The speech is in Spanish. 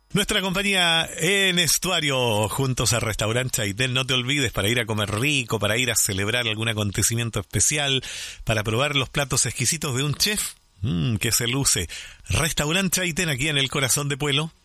Nuestra compañía en Estuario, juntos al restaurante Chaitén. No te olvides, para ir a comer rico, para ir a celebrar algún acontecimiento especial, para probar los platos exquisitos de un chef que se luce. Restaurante Chaitén, aquí en el corazón de Pueblo.